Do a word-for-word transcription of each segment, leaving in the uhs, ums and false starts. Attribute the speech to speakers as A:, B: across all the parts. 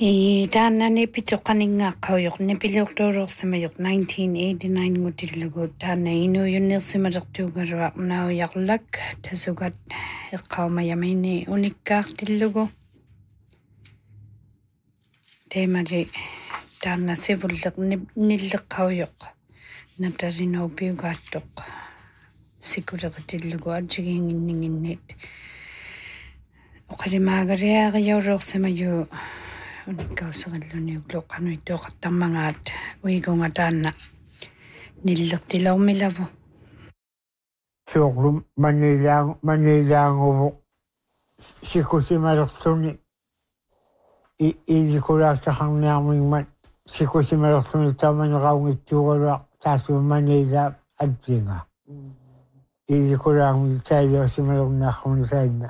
A: I taanani pituqaningaaqauyoq nipiliortuuruursamayoq nineteen eighty-nine ngutillugu taana inuyunnersimalertuugaluaq nauyarlak tasugat eqqaumayamini unikkaartillugu teemali taana sivulleq nilleqqauyoq natalinorpiugaattoq sikuleqatillugu atsugiinginninginnit oqalimaagaliaariauruursamayu unikkausserilluni uqluqanuittuoqartarmangaat uigunga taanna nillertilormilavu
B: suuqlum manilaang manilaanguvu sikusimalertuni i ilikulaaqtaqarniarmingmat sikusimalertuni tamaneqaungittuugaluaq taassu manila attinga ilikulaangmi taayosimalernaarruni saanna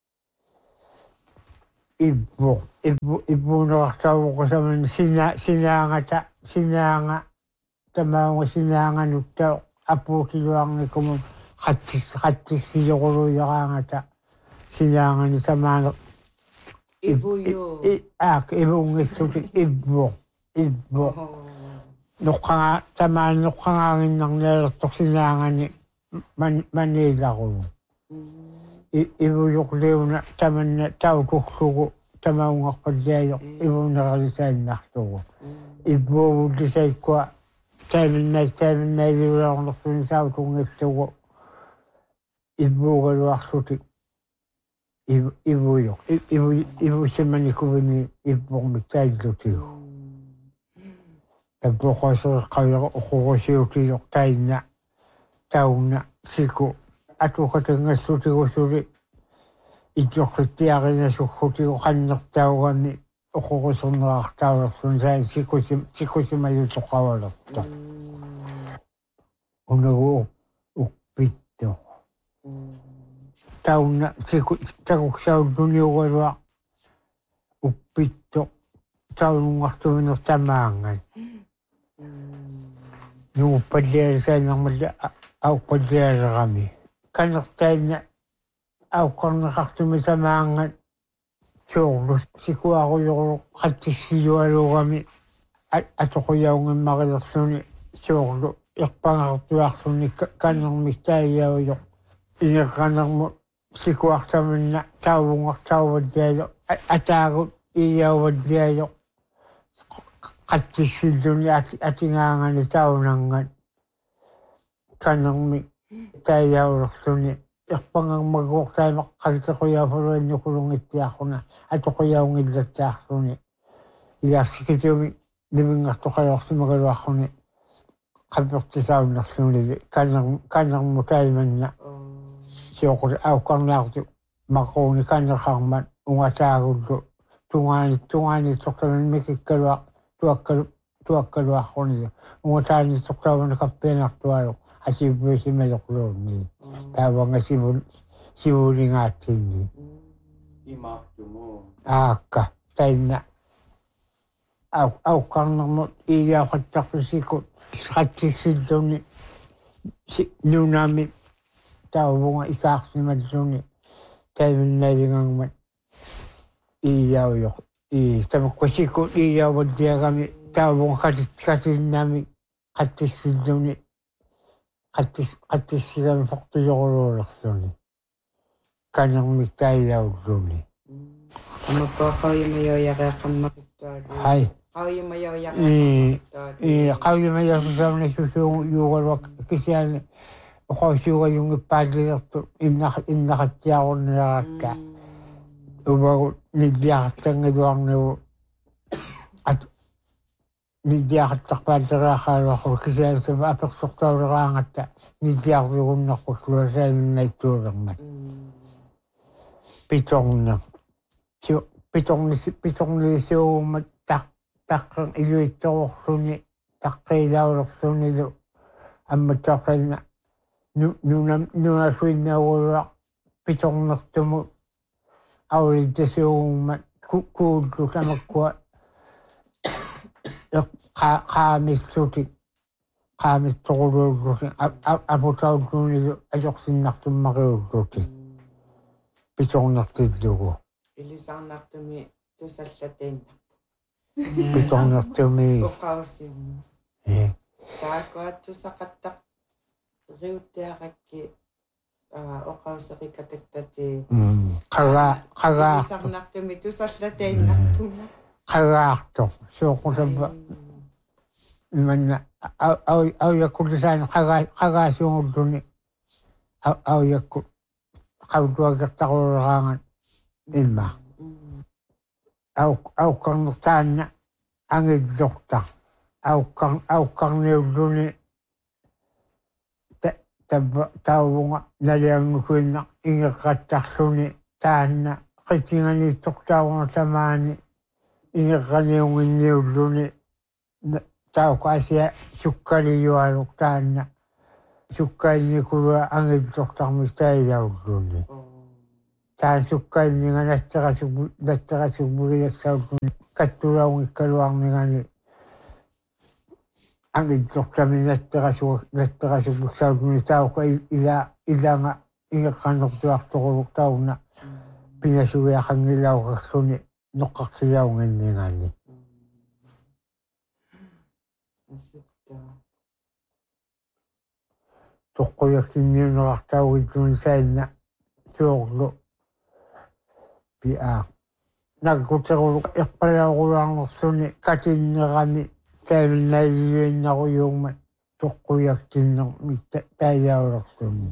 B: ibbu ibbu ibbuunerartaavuqasaman sina sinaangata sinaanga tamaunga sinaanganutta apuukiluarnikumum qattis qattissiyoruluuyaraangata sinaangani tamaane
C: ibbuyo
B: aak ibuungitsuti ibbu ibbu nuqqanga tamaan nuqqangaanginnarnialertoq sinaangani man manilaru ibuyuqliuna tamanna tautuksugu tamaungarpalliayoq ibuuneralisaannartugu ibbuuvullisaikua taiminnaik taiminnailiuleornerluni sautunngitsugu ibbuugaluarsuti ibu ibuyuq ibu ibusimanikuvini ibbuqmik taillutigu tabbuqosereqqaviqa uqurusiutiyoq tainna taunna siku atuqatangassutikusuli itjoqsittiarinasukutigu qannertaugami uqurusernerartaulerlun saan sikusim sikusimayutoqawalerta unagu uppitto taunna siku takuksaulluniugaluaq uppitto taunungartuminertamaangan nuuppallialisaanermalla auppallialerami kanertainna auqarneqartumisamaangan suurlu sikuaruyoru qattissiyualuugami atoquyaungimmarillerluni suurlu iqpangartuarluni kanermik taayauyoq ineqqanermu sikuartamanna tauvungartauvalliayoq ataagut iyauvalliayoq qattissilluni atingaangani taunangan kanermik taayaulerluni iqpangarmaguuqtaimeq qalitequyaafuluannukulungittiarruna atoquyaungillertaarluni ilaarsikitumi nimingartoqaluarsimagaluarruni qapertisaunerluni kaner kanermu taimanna sioquli auqarnaartu maquuni kanerqarman ungatаагullu tungaani tungaanittortaman mikikkaluaq tuakkalu tuakkaluarruni ungataanittortaavana kappianartualuq asibbuisimajoqluunni taavanga sivul sivulingaattinni
C: imaaqtumu
B: aakka tainna au auqarnermut iigaaqattarpisikut qattissilluni nunami taavunga isaarsimalluni taiminnailingangmat iiauyoq ii tamakkusikut iiauvalliagami taavunga qatit qatinnami qattissilluni qattis qattissigami fortijoruluulerluni kanermik taayaulluni
C: amappaaqauyamayoyaqeeqqammarittualu
B: hai
C: qauyamayoyaqeeqqammarittualu
B: ii qauyamayorsaamna susuungu yuugaluak kisiani uqausiugajungippaalilertu innaq innaqattiarunnilarakka umagu niddiaqattangiluarnigu at niddiaqattaqpaalteriaqaaluaqu kisialisama apersortauleraangatta niddiarlugunnarpullua saaminnaittuulermat pitorna sio pitorni pitornisuumat taq taqqan iluittorluni taqqiilaulerlunilu амматтаақална ну нунам нуасуиннаагулуақ питорнертуму аулиттасуугуммат кууллу тамаккуа қа qaamissути qaamistoruluullusi апутауллуунилу ажорсиннартуммариуллути питорнертиллугу
C: илисаарнартуми тусаллатаиннарпу
B: Pitongnertumi.
C: Oqausim.
B: Eh.
C: Taaqaattu saqattaq riuttiaqakki ah oqauserikatektati.
B: Qara qara.
C: Sarnartumi tusallatainartuma.
B: Qaraarto. Suuqutaba. Imanna au au au yakulisaan qara qaraasuunguduni. Au au yakku qautuagertaruuraangan imma. Au au karnertaanna angidorta. Au kan au karneuduni ta tab taunga naliannukuinna ingeqattarluni taanna qitingani tortaunga tamaani ingeqaniunginniulluni tauqasia sukkaliualuq taanna sukkainnikulua angidortarmistaiaulluni. Taan sukkainninga natterasubu natterasuburiassaulluni kattulaungikkaluarningani angidortami natterasu natterasubuksauluni tauqa ila ilanga ingeqanertuartoruq tauna pinasuiaqangilauqerluni noqqarsiaunganningani. Toqquyakkinniunerartaugittuni sainna suorlu pia nagguteruq iqqalauruarnerluni katinnerami taiminnaiuinnarujuuma toqquyakkinnermi taiaulerluni.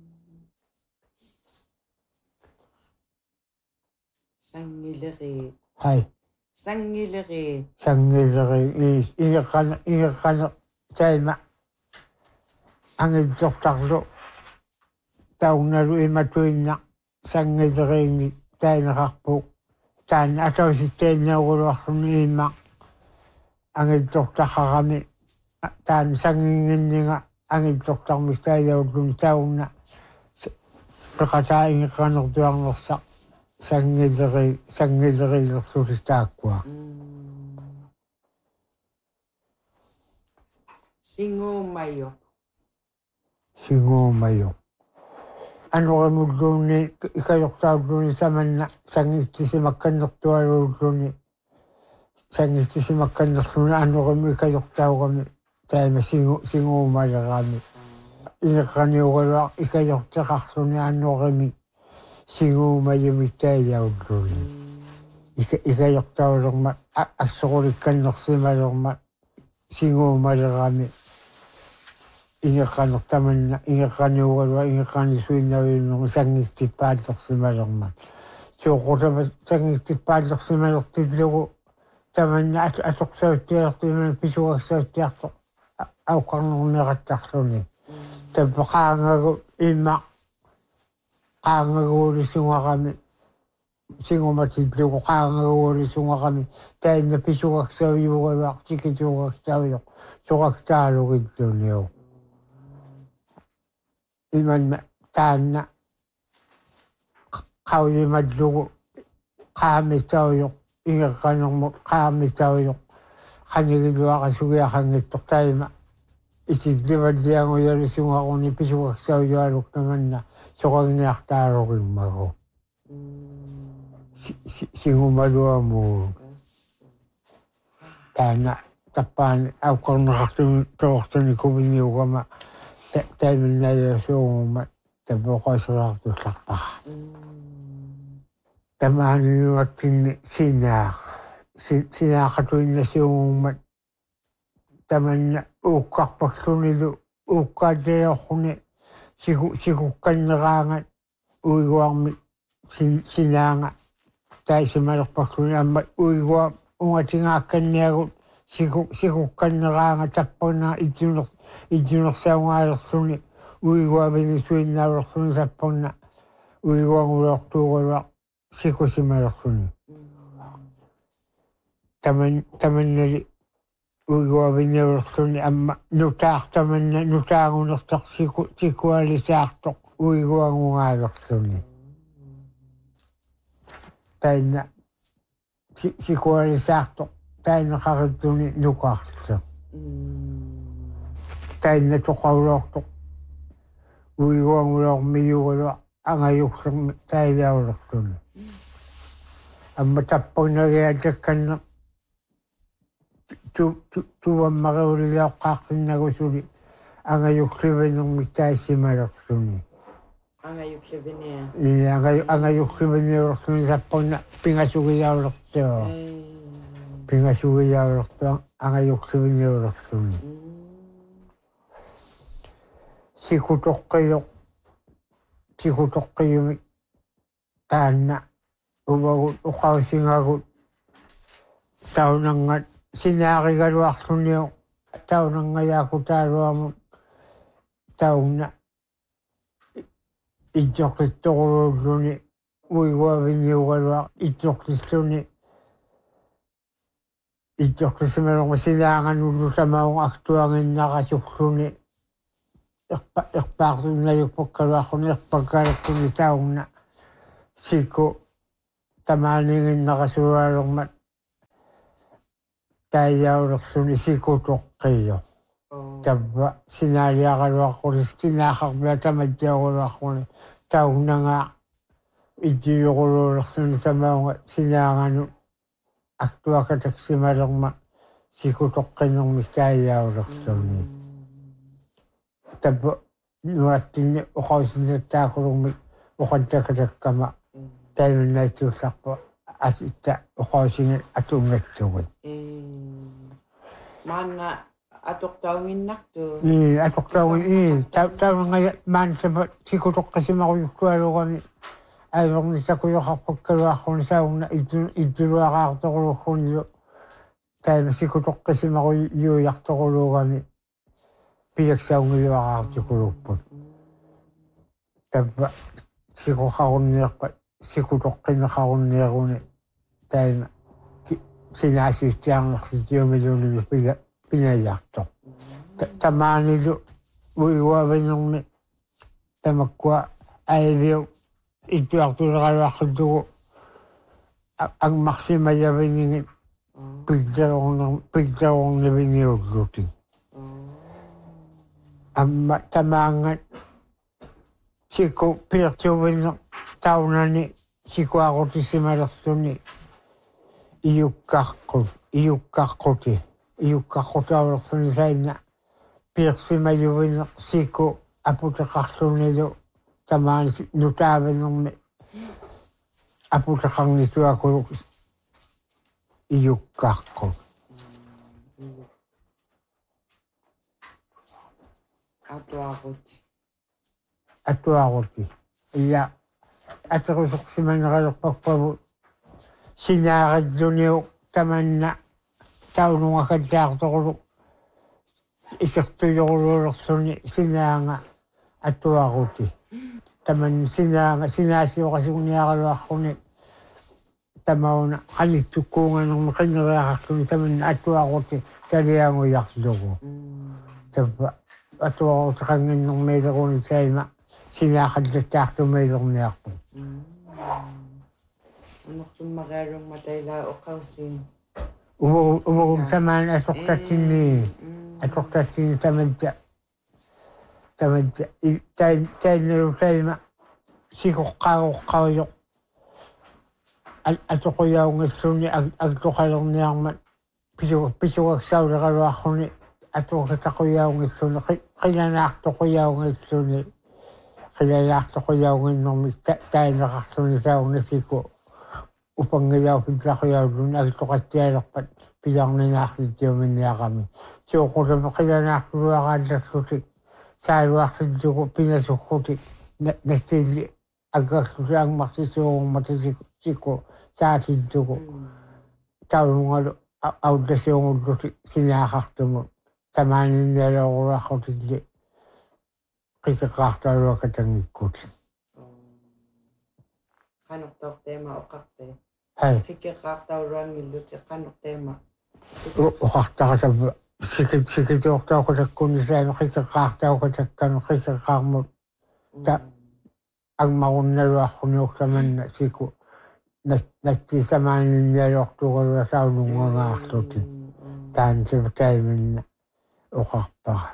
C: Sangileri.
B: Hai.
C: Sangileri.
B: Sangileri is ingeqana ingeqana taima angidortarlu taunalu imatuinna sangileriini tainaqarpu taan atausittainnauguluarluni imma angidortaqarami taan sanginginninga angidortarmistaiaulluni tauna peqataa ingeqanertuarnersaq sangileri sangilerilerluli taakkua.
C: Singumayo.
B: Singumayo. Anuqimulluunni ikajortaulluni samanna sangistisimakkannertualuulluni sangistisimakkannerluni anuqimu ikajortaugami taima singu singuumaleraami ingeqaniugaluaq ikajorteqarluni anuqimi singuumayumi taiaulluni ika ikajortaulerma assoqulikkannersimalerma singuumaleraami ingeqanertamanna ingeqaniugalua ingeqanisuinnaviinnermi sangistippaallерsimalerma suuqutama sangistippaallерsimalertillugu tamanna atoqsauttialertimana pisugaksauttиарто auqarnerneqattarluni tappaqaangagu imma qaangaguulisungaqami singumatillugu qaangaguulisungaqami tainna pisugaksauyuugaluaq tikituugaksauyoq suqaktaalugilluniu imanna taanna qaulimallugu qaamitauyoq ingeqanermu qaamitauyoq qanigiluaqasugiaqangittoq taima itillimallianguyalisungaquni pisugaksauyoaluk tamanna soqagniartaaluqimmagu singumaluamuu taana tappaani auqarneqartumi toortani kuvinniugama taiminnaiyasuuguma tapoqoiserartusarpaqa tamaaninuakkinni sinaaq sinaaqatuinnasuugummat tamanna uukkarpakslunilu uukkaatayorruni siku sikukkanneraangat uiguarmi sinaanga taisimalerpaksluni amma uigua ungatingaakkanniagut siku sikukkanneraanga tapparna ittuner ittunersaungaalerluni uiguavinisuinnaalerluni tapparna uiguanguloortuugaluaq sikusimalerluni taman tamannali uiguavinnialerluni amma nutaartamanna nutaangunertaq siku sikualisaartoq uiguangungaalerluni tainna sikualisaartoq tainneqarittuni nukaarlleq tainna toqauluortoq uiguanguloormiyugaluaq angayuksermi tailaulerluni amma tapparnagiatakkanne tu tu tu mageulilauqqaaqsinnagusuli angayuqsivinnermi taassimalorluni
C: Angayuklevenia.
B: i angay angayuqsivinniorluni sapponna pingasugiyaulortua pingasugiyaulortua angayuqsivinniorluni sikutoqqiyoq sikutoqqiyumi taanna umagut uqausingagut taunangat sinaarigaluarlunio taunangayakutaaluamut taunna itjoqittoquluulluni uiguavinniugalua itjoqtissuni itjoqtissimalunga sinaanganullu samaun aktuanginnaqasuqluni iqpa iqpaaqtunnayukpakkaluarluni iqpakkalaqtuni taunna siku tamaaninginnaqasurualormat taayaulorluni sikutoqqiyo tabba sinaaliaqaluaqquli sinaaqarpila tamattiaquluarluni taunanga itjiyuquluulorluni samaunga sinaanganu aktuakataksimalorma sikutoqqinnermi taayaulorluni tabba nuattinni uqausinnattaakulugmi uqantakattakkama taimannaittuussarpa asitta uqausingin atuungatsugut
C: Mana atoqtaunginnartu.
B: i atoqtaungin i taunangaya maansapa sikutoqqisimaruйuktualugami aivorni sakuyoqarpakkaluarluni saunna ittuluaqaartoqulurrunilu taima sikutoqqisimaru yuuyartoqulugami piaksaungiluaqaartikulupput tabba sikuqarunniarpa sikutoqqinneqarunniaruni taima sinaasiistiarnerlitiumilunimi pila pinajartoq tamaanilu uiguavinnermi tamakkua aiviu ittuartuleqaluarquttugu angmarsimayaviningit pilterorner pilterorniviniulluti amma tamaangat siku piirtuvinner taunani sikuaqutissimalerluni iukkaqqut iukkaquti iukkaqqutaulerluni sainna piirsimayuvinner siku aputeqarlunilu tamaani nutaavinnermi aputeqarnituakuluk iukkaqqut
C: Atuaruti.
B: atuaruti iya aterusoqsimaneralorpappavu sinaarilluniu tamanna taunungakattaartoqulu isertuyoruluulerluni sinaanga atuaruti taman sinaanga sinaasiuqasugniaqaluarluni tamauna qanittukkuunganermi qineriaqarluni tamanna atuaruti salianguyarlugu tabba atuaruteqanginnermiileruni saima sinaaqallattaartumailerniarpu
C: Anortummaqialungma taila uqausin.
B: umu umugum tamaan asoqtattinni asoqtattinni tamadda tamadda tain tainneru saima sikuqqaaruqqauyoq atoqiyaungassuni agtoqalerniarmat pisu pisugaksauleraluarluni atuqtataqiyaungassuni qilanaartoqiyaungassuni qilanaartoqiyaunginnermi taineqarluni saunasiku upangiyaupillaqiyauluni agtoqattialerpat pilarninaarlittiuminniaqami suuqutami qilanaartuluaqaallarluti saaluarlittugu pinasukkuti nastilli aggarluti angmarsisuugumata siku saasiltugu taunungalu aullasiungulluti sinaaqartumut tamaaninnialoruarlutilli qikeqaartaluakatangikkuti
C: Qanuqtorteema uqarte.
B: hai
C: Qikeqaartauruangilluti qanuqteema.
B: uqartaqatabba sikit sikituortauqatakkuni saami qikeqaartauqatakkanu qikeqaarmut ta angmarunnaluarluniuqtamanna siku natti tamaaninnialoortugalua saunungagaarluti taansipa taiminna uqarpaqa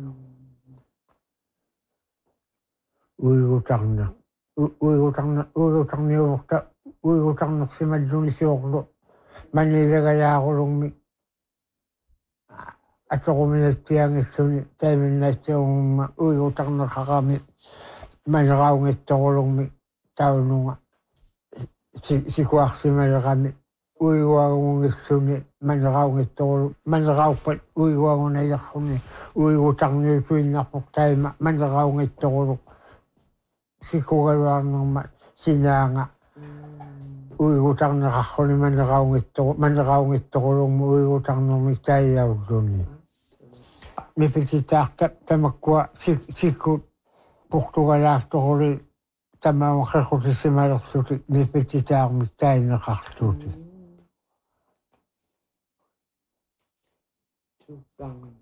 B: uigutarneq uigutarneq uigutarniuvorta uigutarnersimalluni siorlu manilegalaaqulugmi атоқуминаттиангиссуни таиминнаатсиугумма уигутарнеқарами манераунгиттоқулугми таунунга сикуарсималерами уигуагунгиссуни манераунгиттоқулу манерауппат уигуагунаиарруни уигутарниутуиннарпук таима манераунгиттоқулу сикугалуарнерма синаанга уигутарнеқарруни манераунгиттоқу манераунгиттоқулугму уигутарнерми таиауллуни мипититаарта тамаккуа сиккут португалаартоқули тамааваққутиссималерсути мипититаарми таинеқарлути
C: Tugang.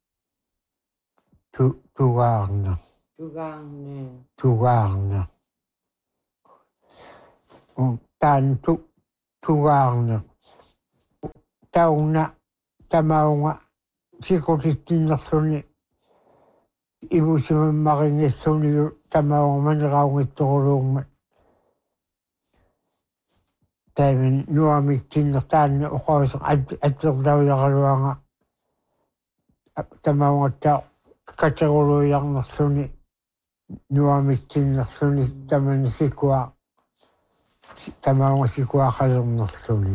B: ту тугаарна
C: Tugang.
B: тугаарна таан ту тугаарна тауна тамаунга сикутиттиннерлуни ивусимаммарингиссуниу тамаунга манераунгиттоқулугма таимин нуамиттиннертаанна оқоосеқ атсерлауяқалуанга тамаунгатта категориярнерлуни нуамиттиннерлуни тамани сикуа тамаунга сикуақалернерлуни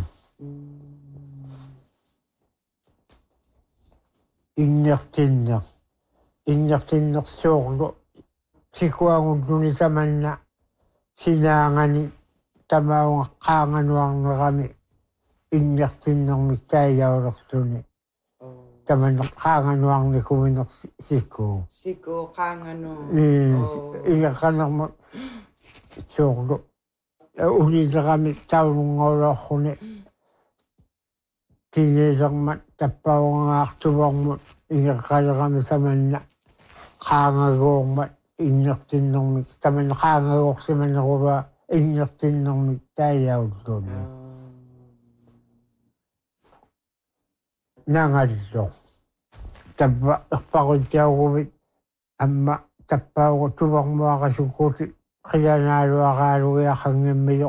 B: иннертиннер иннертиннерсуурлу сикуагуллуни саманна синаангани тамаунга qaanganuarnerami иннертиннерми тааяулерлуни таманне qaanganuarni кувинер сикку
C: Siko kangano.
B: и иақанерма суурлу улилерами таулунгоолоорруни тинеесерма таппауангаартувармут ингеққалерами саманна qaangagуурма иннертиннерми таманне qaangagуурсиманерула иннертиннерми тааяуллуни нангалло табба эрпарутиагувит амма таппаугу тувармуақасуккути қиянааруараалуиақангаммио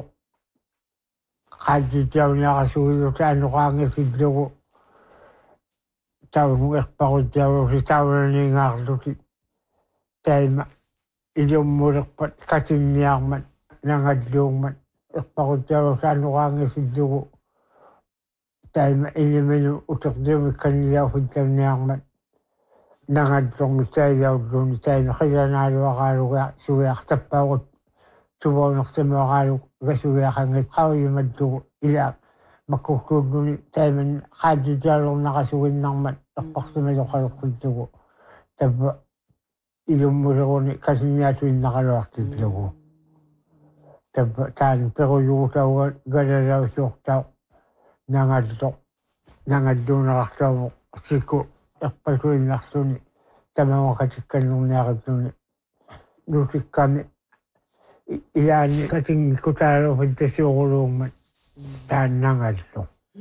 B: qaajitiauniaqasugilu taanuqaangisillугу тауну эрпарутиагуси таунанингаарлути таима илуммулерпат катинниармат нангаллууммат эрпарутиагу таануqaangisillугу таима илимину утердиумикканниауфит тамниармат нангаллорми тааяуллуни таина қиянааруараалуга суиартаппаагут тувоонертамуараалу гасуиақангит қауиматтугу ила маккуктууллуни таиман qaajitialornaqasuginнармат эрпартималоқалеққиттугу табба илуммулеруни касинниатуиннақалуартиллугу табба таан перуйуутауга галалаусуортаа нангалло нангаллуунеқартааву сикку эрпатуиннарлуни тамаакатикканнерниариллуни нутикками иаани катингкутаалуфит тасиорулууммат тааннангаллу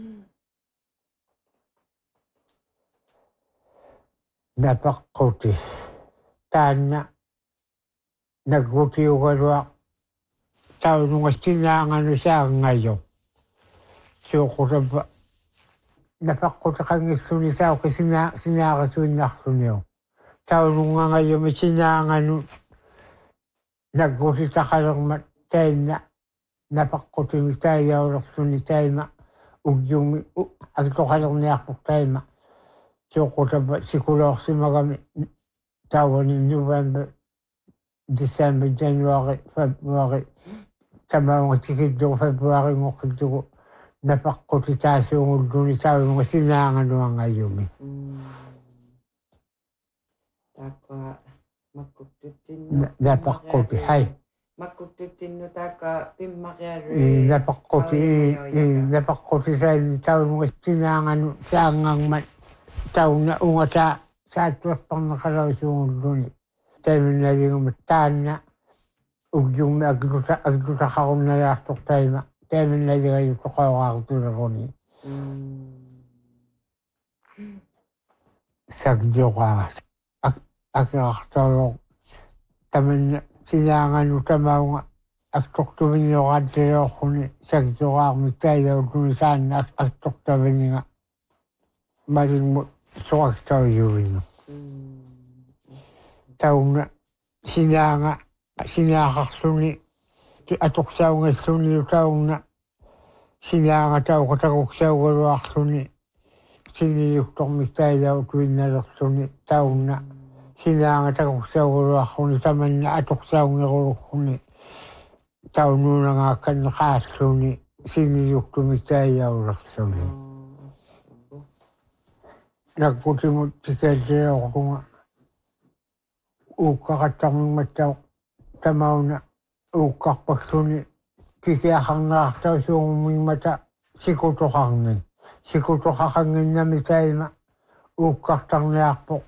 B: напаққути таанна наггутиугалуа таунунгастинаангану саангайо сиоқутаппа напаққутеқангиссуни саақи сина синаарасуиннарлуниу таунунгангайоми синаангану наггутитақалермат таинна напаққутими тааяулерлуни таима угжуми агтоқалерниарпук таима сиоқутаппа сикулоорсимагами таавани новембер декембер януари февруари тамаангатикиддугу февруари моққиддугу напаққути таасуунгуллуни таавунга синаангануангайуми
C: Taka makututinnu.
B: напаққути хай
C: Makututinnu taka pimmariaru.
B: напаққути напаққути саани таавунга синаангану саангангмат тауна унгата сааттуарпарнеқалависуунгуллуни таиминналигумат таанна угжумми аглута аглутақарунналаартор таима таиминналигаю тоқаораартулеруни сагдиоqaa акеартаалоо таманна синаангану тамаунга актортуминиораатталеорруни сагдиоqaarми тааяуллуни саанна актортавининга малингмут soaqtauyuinu tauna sinaanga sinaaqarluni atoqsaungalluni tauna sinaanga tauqataquqsaugaluarluni siniyuktormitailau tuinnalerluni tauna sinaanga taquqsaugaluarluni tamanna atoqsaungerulurluni taunuunangaakkanneqaalluni siniyuktumitaiaulerluni nakkutimut tikalleoqunga uuqqaqattarmimmattau tamauna uuqqarpaksuni kisiaqarnerartausuugumimmata sikutoqarnin sikutoqaqanginnami taima uuqqartarniarpoq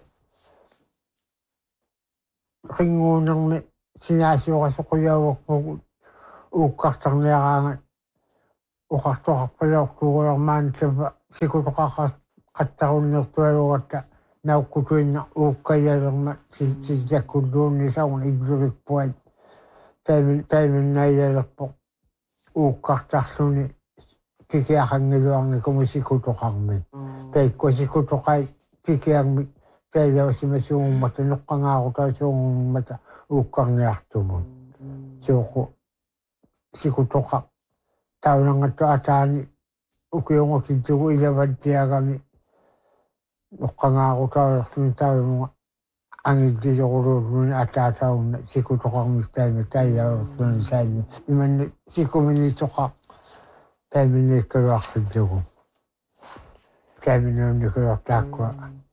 B: qinguunermi sinaasuqasuquyauarpugut uuqqartarniaraangat uqartoqarpalortuugulermaan tapa sikutoqaqas qattarunnirtualugatta naukkutuinna uukkaialerma sisakkulluunni saun iglulikpuat taimin taiminnaaialerpoq uuqqartarluni kisiaqangiluarni kumusikutoqarmi taikku sikutoqai kisiarmi tailausimasuugummata noqqangaarutarsuugummata uukkarniartumun suuqu sikutoqa taunangattu ataani ukiungukittugu ilavattiagami noqqangaarutarerluni taumunga angittisoquluurluni ataataunna sikutoqarmistaimi taiaerluni saini imanni sikuminitoqa taiminniikkaluarluttugu taiminnuunnikuluartaakkua